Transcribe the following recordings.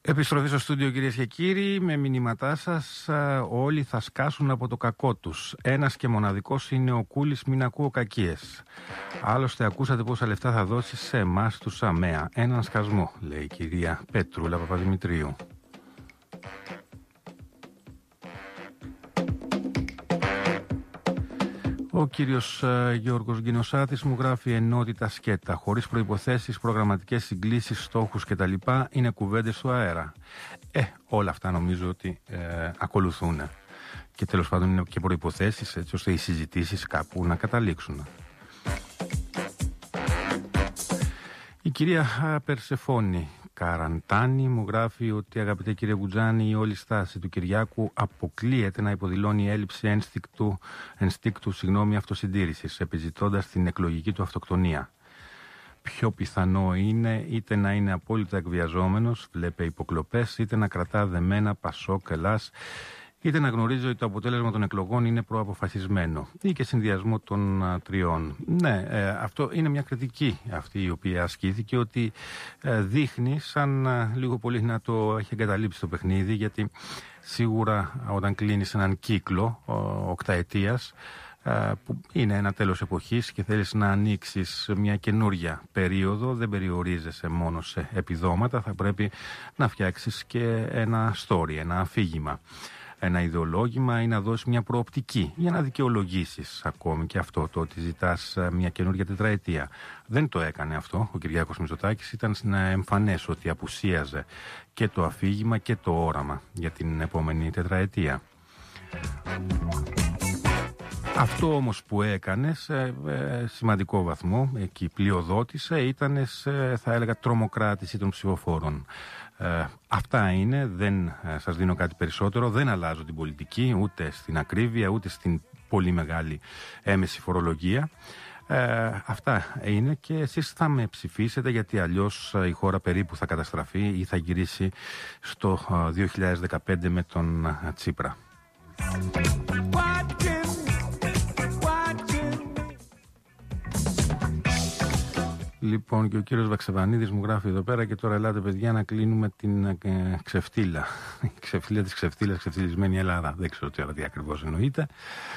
Επιστροφή στο στούντιο, κυρίες και κύριοι, με μηνύματά σας. Όλοι θα σκάσουν από το κακό τους. Ένας και μοναδικός είναι ο Κούλης, μην ακούω κακίες. Άλλωστε ακούσατε πόσα λεφτά θα δώσει σε εμάς τους ΑΜΕΑ. Έναν σκασμό, λέει η κυρία Πετρούλα Παπαδημητρίου. Ο κύριος Γιώργος Γκινοσάτης μου γράφει: ενότητα σκέτα, χωρίς προϋποθέσεις, προγραμματικές συγκλήσεις, στόχους κτλ. Είναι κουβέντες στο αέρα. Όλα αυτά νομίζω ότι ακολουθούν. Και τέλος πάντων είναι και προϋποθέσεις έτσι ώστε οι συζητήσεις κάπου να καταλήξουν. Η κυρία Περσεφόνη Καραντάνη μου γράφει ότι, αγαπητέ κύριε Βουτζάνη, η όλη στάση του Κυριάκου αποκλείεται να υποδηλώνει έλλειψη ενστίκτου αυτοσυντήρησης, επιζητώντας την εκλογική του αυτοκτονία. Πιο πιθανό είναι είτε να είναι απόλυτα εκβιαζόμενος, βλέπε υποκλοπές, είτε να κρατά δεμένα Πασόκ, Ελλάς, είτε να γνωρίζει ότι το αποτέλεσμα των εκλογών είναι προαποφασισμένο ή και συνδυασμό των τριών. Ναι, αυτό είναι μια κριτική αυτή η οποία ασκήθηκε, ότι δείχνει σαν λίγο πολύ να το έχει εγκαταλείψει το παιχνίδι, γιατί σίγουρα όταν κλείνεις έναν κύκλο οκταετίας, που είναι ένα τέλος εποχής και θέλεις να ανοίξεις μια καινούρια περίοδο, δεν περιορίζεσαι μόνο σε επιδόματα, θα πρέπει να φτιάξεις και ένα story, ένα αφήγημα, ένα ιδεολόγημα ή να δώσεις μια προοπτική για να δικαιολογήσεις ακόμη και αυτό το ότι ζητάς μια καινούργια τετραετία. Δεν το έκανε αυτό ο Κυριάκος Μητσοτάκης, ήταν εμφανές ότι απουσίαζε και το αφήγημα και το όραμα για την επόμενη τετραετία. Αυτό όμως που έκανε σε σημαντικό βαθμό, εκεί πλειοδότησε, ήταν θα έλεγα τρομοκράτηση των ψηφοφόρων. Αυτά είναι, δεν σας δίνω κάτι περισσότερο, δεν αλλάζω την πολιτική ούτε στην ακρίβεια ούτε στην πολύ μεγάλη έμεση φορολογία. Αυτά είναι και εσείς θα με ψηφίσετε, γιατί αλλιώς η χώρα περίπου θα καταστραφεί ή θα γυρίσει στο 2015 με τον Τσίπρα. Λοιπόν, και ο κύριος Βαξεβανίδης μου γράφει εδώ πέρα: και τώρα ελάτε παιδιά να κλείνουμε την ξεφτύλα. Η ξεφτύλα της ξεφτύλας, ξεφτυλισμένη Ελλάδα. Δεν ξέρω τώρα τι ακριβώς εννοείται.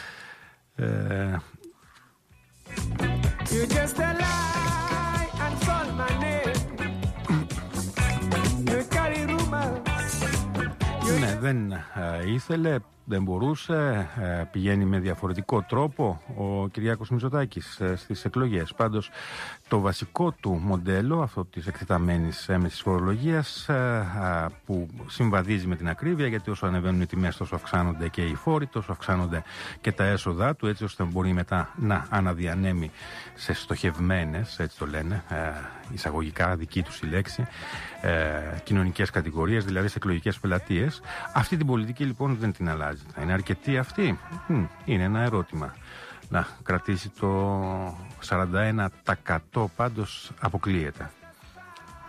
Ναι, δεν ήθελε, δεν μπορούσε, πηγαίνει με διαφορετικό τρόπο ο Κυριάκος Μητσοτάκης στις εκλογές. Πάντως το βασικό του μοντέλο, αυτό της εκτεταμένης έμεσης φορολογίας, που συμβαδίζει με την ακρίβεια, γιατί όσο ανεβαίνουν οι τιμές τόσο αυξάνονται και οι φόροι, τόσο αυξάνονται και τα έσοδά του, έτσι ώστε μπορεί μετά να αναδιανέμει σε στοχευμένες, έτσι το λένε, εισαγωγικά δική τους η λέξη, κοινωνικές κατηγορίες, δηλαδή σε εκλογικές πελατείες. Αυτή την πολιτική λοιπόν δεν την αλλάζει. Θα είναι αρκετή αυτή? Είναι ένα ερώτημα. Να κρατήσει το 41% πάντως αποκλείεται.